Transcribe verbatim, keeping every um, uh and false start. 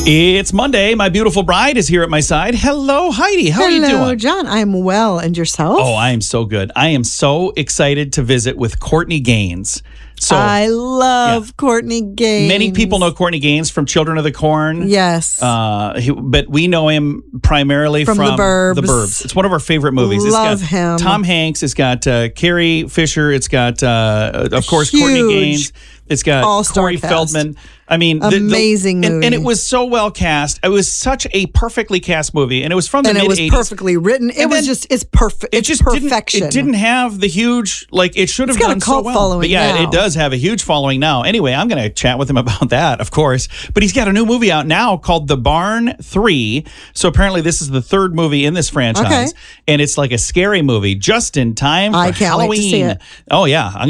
It's Monday. My beautiful bride is here at my side. Hello, Heidi. How Hello, are you doing? John. I'm well. And yourself? Oh, I am so good. I am so excited to visit with Courtney Gaines. So I love yeah. Courtney Gaines. Many people know Courtney Gaines from Children of the Corn. Yes. Uh, he, but we know him primarily From from, The Burbs. The Burbs. It's one of our favorite movies. Love it's got him. Tom Hanks. It's got uh, Carrie Fisher. It's got, uh, of course, Courtney Huge Gaines. It's got all-star Corey cast. Feldman. I mean, the- the- Amazing and, movie. and it was so well cast. It was such a perfectly cast movie, and it was from the and mid it was eighties. perfectly written. It And was then just, it's perfect. It It's just perfection. didn't. It didn't have the huge like it should have It's got a done cult so well. following But yeah, now. it does have a huge following now. Anyway, I'm going to chat with him about that, of course. But he's got a new movie out now called The Barn three. So apparently, this is the third movie in this franchise, Okay. and it's like a scary movie just in time for I can't wait Halloween. to see it. Oh yeah, I'm